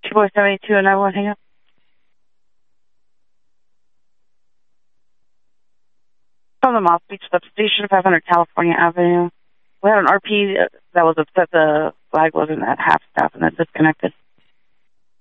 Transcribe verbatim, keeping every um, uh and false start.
two four seven eight two and nine one, hang up. From the Moss Beach substation, five hundred California Avenue. We had an R P that was upset the flag wasn't at half staff and that disconnected.